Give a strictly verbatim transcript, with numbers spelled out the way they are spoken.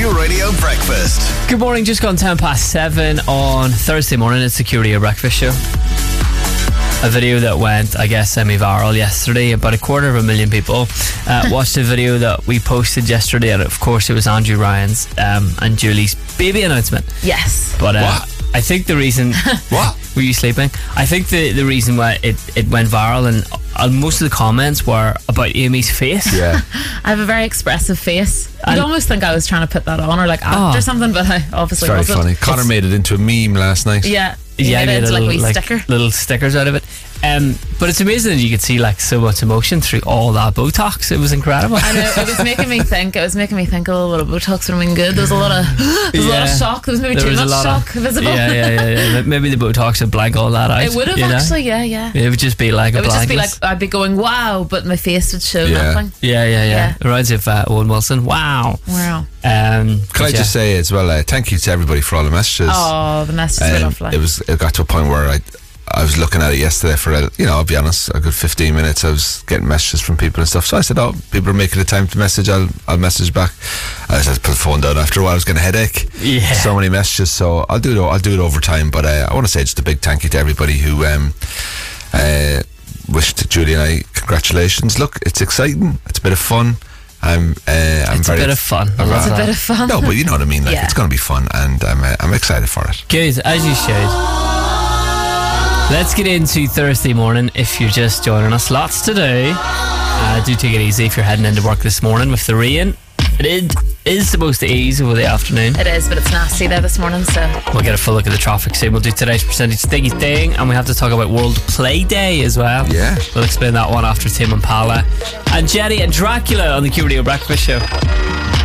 Q Radio Breakfast. Good morning, just gone ten past seven on Thursday morning. It's the Q Radio Breakfast Show. A video that went, I guess, semi-viral yesterday. About a quarter of a million people uh, watched a video that we posted yesterday, and of course it was Andrew Ryan's um, and Julie's baby announcement. Yes. But uh, What? I think the reason... What? Were you sleeping? I think the, the reason why it, it went viral, and uh, most of the comments were about Amy's face. Yeah. I have a very expressive face. You'd And- almost think I was trying to put that on or like act Oh. or something, but I It's obviously very wasn't. funny. Connor made it into a meme last night. Yeah. He Yeah, I made it made a into like a little, wee like, sticker. little stickers out of it. Um, but it's amazing that you could see like so much emotion through all that Botox. It was incredible. I know, it was making me think, it was making me think a little bit of Botox would have been good. There was a lot of, there was a lot of Yeah. shock. There was maybe There too was a much lot shock of, visible. Yeah, yeah, yeah, yeah. Maybe the Botox would blank all that out. It would have you know? actually, yeah, yeah. It would just be like a It would just be like, blankness. I'd be going, wow, but my face would show Yeah. nothing. Yeah, yeah, yeah. Yeah. It reminds me of uh, Owen Wilson. Wow. Wow. Um, Can but I yeah. just say as well, uh, thank you to everybody for all the messages. Oh, the messages were Um, lovely. it was. It got to a point where I, I was looking at it yesterday for a, you know, I'll be honest, a good fifteen minutes. I was getting messages from people and stuff. So I said, "Oh, people are making the time to message. I'll, I'll message back." I just had to put the phone down after a while. I was getting a headache. Yeah. So many messages. So I'll do it. I'll do it over time. But uh, I want to say just a big thank you to everybody who um, uh, wished Julie and I congratulations. Look, it's exciting. It's a bit of fun. I'm. Uh, I'm It's a very. bit of fun. I'm It's a rather- bit of fun. No, but you know what I mean. Like Yeah. it's going to be fun, and I'm. Uh, I'm excited for it. Good, as you should. Let's get into Thursday morning if you're just joining us. Lots to do. Uh, do take it easy if you're heading into work this morning with the rain. It is, is supposed to ease over the afternoon. It is, but it's nasty there this morning, so. We'll get a full look at the traffic soon. We'll do today's percentage thingy thing, and we have to talk about World Play Day as well. Yeah. We'll explain that one after Tim and Pala and Jenny and Dracula on the Q Radio Breakfast Show.